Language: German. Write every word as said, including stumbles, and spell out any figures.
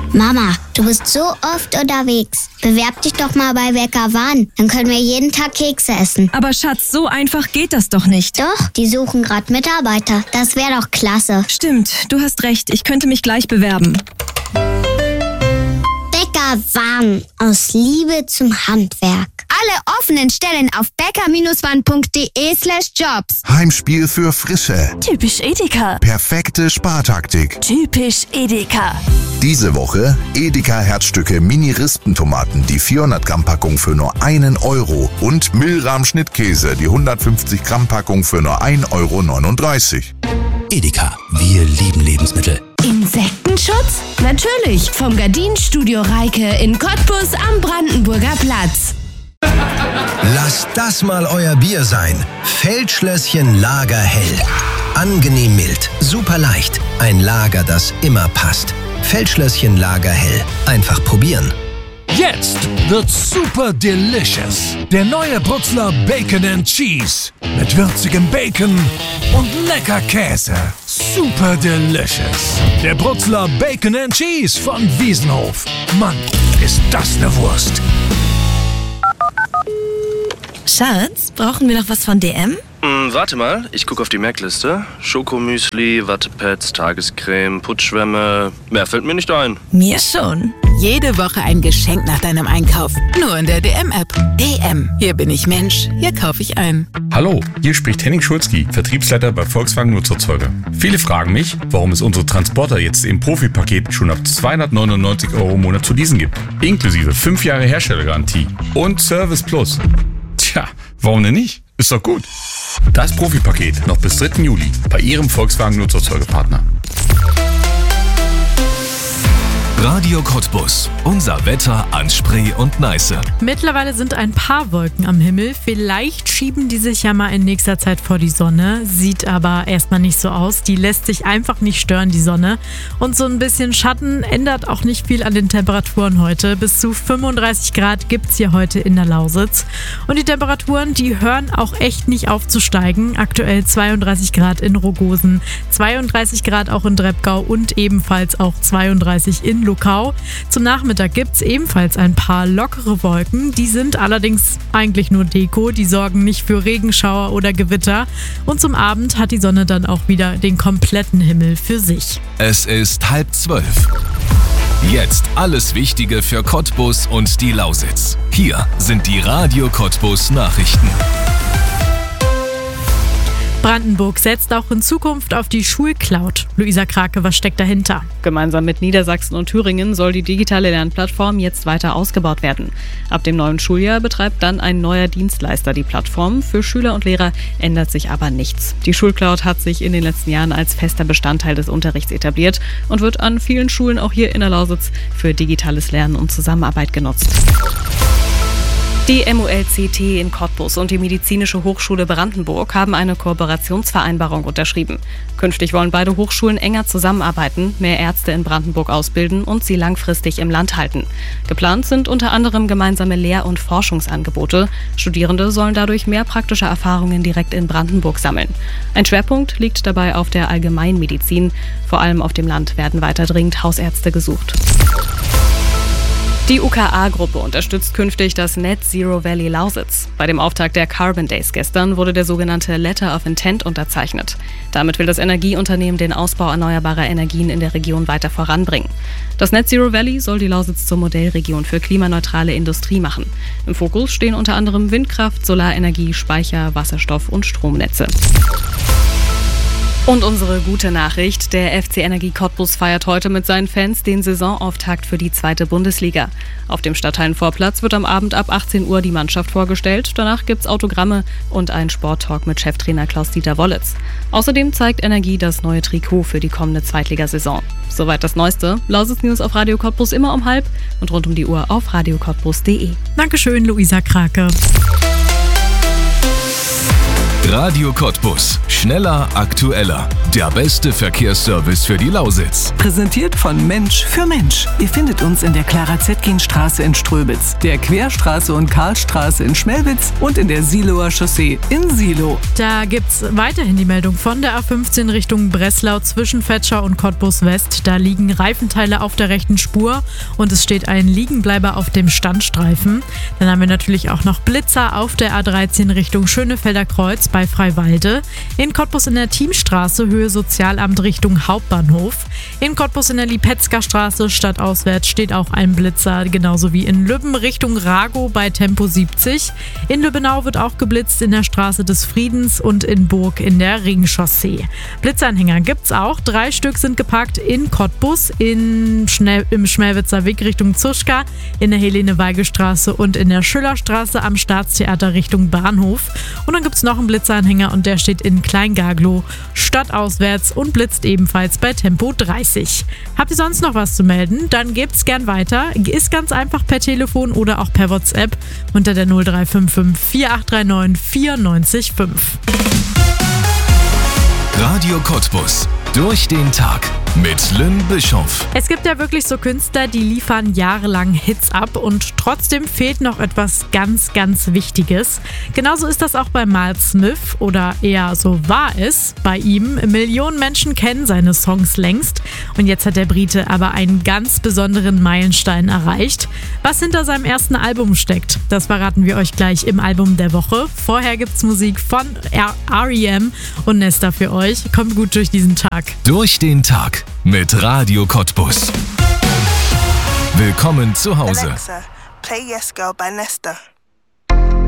Mama, du bist so oft unterwegs. Bewerb dich doch mal bei Bäcker Wahn. Dann können wir jeden Tag Kekse essen. Aber Schatz, so einfach geht das doch nicht. Doch, die suchen gerade Mitarbeiter. Das wäre doch klasse. Stimmt, du hast recht. Ich könnte mich gleich bewerben. Bäcker Wahn. Aus Liebe zum Handwerk. Alle offenen Stellen auf bäcker-wahn.de slash jobs. Heimspiel für Frische. Typisch Edeka. Perfekte Spartaktik. Typisch Edeka. Diese Woche Edeka Herzstücke Mini-Rispentomaten, die vierhundert Gramm Packung für nur einen Euro und Milram Schnittkäse, die hundertfünfzig Gramm Packung für nur ein Euro neununddreißig. Edeka, wir lieben Lebensmittel. Insektenschutz? Natürlich, vom Gardinenstudio Reike in Cottbus am Brandenburger Platz. Lasst das mal euer Bier sein. Feldschlösschen Lagerhell. Angenehm mild, super leicht. Ein Lager, das immer passt. Feldschlösschen Lagerhell. Einfach probieren. Jetzt wird's super delicious. Der neue Brutzler Bacon and Cheese. Mit würzigem Bacon und lecker Käse. Super delicious. Der Brutzler Bacon and Cheese von Wiesenhof. Mann, ist das eine Wurst. Schatz, brauchen wir noch was von D M? Hm, warte mal, ich gucke auf die Merkliste. Schokomüsli, Wattepads, Tagescreme, Putzschwämme. Mehr fällt mir nicht ein. Mir schon. Jede Woche ein Geschenk nach deinem Einkauf. Nur in der D M-App. D M. Hier bin ich Mensch. Hier kaufe ich ein. Hallo, hier spricht Henning Schulzki, Vertriebsleiter bei Volkswagen Nutzerzeuger. Viele fragen mich, warum es unsere Transporter jetzt im Profi-Paket schon ab zweihundertneunundneunzig Euro im Monat zu leasen gibt. Inklusive fünf Jahre Herstellergarantie und Service Plus. Tja, warum denn nicht? Ist doch gut. Das Profi-Paket noch bis dritten Juli bei Ihrem Volkswagen Nutzerzeugerpartner. Radio Cottbus. Unser Wetter an Spree und Neiße. Mittlerweile sind ein paar Wolken am Himmel. Vielleicht schieben die sich ja mal in nächster Zeit vor die Sonne. Sieht aber erstmal nicht so aus. Die lässt sich einfach nicht stören, die Sonne. Und so ein bisschen Schatten ändert auch nicht viel an den Temperaturen heute. Bis zu fünfunddreißig Grad gibt's hier heute in der Lausitz. Und die Temperaturen, die hören auch echt nicht auf zu steigen. Aktuell zweiunddreißig Grad in Rogosen, zweiunddreißig Grad auch in Dreppgau und ebenfalls auch zweiunddreißig in Luckau. Zum Nachmittag gibt es ebenfalls ein paar lockere Wolken. Die sind allerdings eigentlich nur Deko. Die sorgen nicht für Regenschauer oder Gewitter. Und zum Abend hat die Sonne dann auch wieder den kompletten Himmel für sich. Es ist halb zwölf. Jetzt alles Wichtige für Cottbus und die Lausitz. Hier sind die Radio Cottbus Nachrichten. Brandenburg setzt auch in Zukunft auf die Schulcloud. Luisa Krake, was steckt dahinter? Gemeinsam mit Niedersachsen und Thüringen soll die digitale Lernplattform jetzt weiter ausgebaut werden. Ab dem neuen Schuljahr betreibt dann ein neuer Dienstleister die Plattform. Für Schüler und Lehrer ändert sich aber nichts. Die Schulcloud hat sich in den letzten Jahren als fester Bestandteil des Unterrichts etabliert und wird an vielen Schulen auch hier in der Lausitz für digitales Lernen und Zusammenarbeit genutzt. Die M U L C T in Cottbus und die Medizinische Hochschule Brandenburg haben eine Kooperationsvereinbarung unterschrieben. Künftig wollen beide Hochschulen enger zusammenarbeiten, mehr Ärzte in Brandenburg ausbilden und sie langfristig im Land halten. Geplant sind unter anderem gemeinsame Lehr- und Forschungsangebote. Studierende sollen dadurch mehr praktische Erfahrungen direkt in Brandenburg sammeln. Ein Schwerpunkt liegt dabei auf der Allgemeinmedizin. Vor allem auf dem Land werden weiter dringend Hausärzte gesucht. Die U K A-Gruppe unterstützt künftig das Net Zero Valley Lausitz. Bei dem Auftakt der Carbon Days gestern wurde der sogenannte Letter of Intent unterzeichnet. Damit will das Energieunternehmen den Ausbau erneuerbarer Energien in der Region weiter voranbringen. Das Net Zero Valley soll die Lausitz zur Modellregion für klimaneutrale Industrie machen. Im Fokus stehen unter anderem Windkraft, Solarenergie, Speicher, Wasserstoff und Stromnetze. Und unsere gute Nachricht, der F C Energie Cottbus feiert heute mit seinen Fans den Saisonauftakt für die zweite Bundesliga. Auf dem Stadthallenvorplatz wird am Abend ab achtzehn Uhr die Mannschaft vorgestellt. Danach gibt's Autogramme und einen Sporttalk mit Cheftrainer Klaus-Dieter Wollitz. Außerdem zeigt Energie das neue Trikot für die kommende Zweitligasaison. Soweit das Neueste. Lausitz News auf Radio Cottbus immer um halb und rund um die Uhr auf radio cottbus punkt de. Dankeschön, Luisa Krake. Radio Cottbus. Schneller, aktueller. Der beste Verkehrsservice für die Lausitz. Präsentiert von Mensch für Mensch. Ihr findet uns in der Clara-Zetkin-Straße in Ströbitz, der Querstraße und Karlstraße in Schmelwitz und in der Siloer Chaussee in Silo. Da gibt's weiterhin die Meldung von der A fünfzehn Richtung Breslau zwischen Vetscher und Cottbus West. Da liegen Reifenteile auf der rechten Spur und es steht ein Liegenbleiber auf dem Standstreifen. Dann haben wir natürlich auch noch Blitzer auf der A dreizehn Richtung Schönefelder Kreuz bei Freiwalde. In Cottbus in der Thiemstraße Höhe Sozialamt Richtung Hauptbahnhof. In Cottbus in der Lipetzker Straße stadtauswärts steht auch ein Blitzer, genauso wie in Lübben Richtung Rago bei Tempo siebzig. In Lübbenau wird auch geblitzt in der Straße des Friedens und in Burg in der Ringchaussee. Blitzanhänger gibt's auch. Drei Stück sind geparkt in Cottbus, in Schnell, im Schmelwitzer Weg Richtung Zuschka, in der Helene-Weige-Straße und in der Schillerstraße am Staatstheater Richtung Bahnhof. Und dann gibt's noch einen Blitzanhänger und der steht in Kleingaglow stadtauswärts und blitzt ebenfalls bei Tempo dreißig. Habt ihr sonst noch was zu melden? Dann gebt's gern weiter. Ist ganz einfach per Telefon oder auch per WhatsApp unter der null drei fünf fünf vier acht drei neun vier neun fünf. Radio Cottbus. Durch den Tag mit Lynn Bischoff. Es gibt ja wirklich so Künstler, die liefern jahrelang Hits ab und trotzdem fehlt noch etwas ganz, ganz Wichtiges. Genauso ist das auch bei Miles Smith oder eher so war es bei ihm. Millionen Menschen kennen seine Songs längst und jetzt hat der Brite aber einen ganz besonderen Meilenstein erreicht. Was hinter seinem ersten Album steckt, das verraten wir euch gleich im Album der Woche. Vorher gibt's Musik von R E M und Nesta für euch. Kommt gut durch diesen Tag. Durch den Tag mit Radio Cottbus. Willkommen zu Hause. Alexa, play Yes Girl by Nesta.